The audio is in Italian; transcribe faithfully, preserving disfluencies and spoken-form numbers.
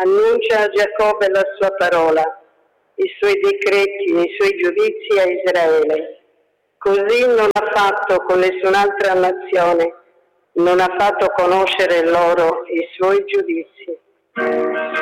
annuncia a Giacobbe la sua parola, i suoi decreti e i suoi giudizi a Israele. Così non ha fatto con nessun'altra nazione, non ha fatto conoscere loro i suoi giudizi.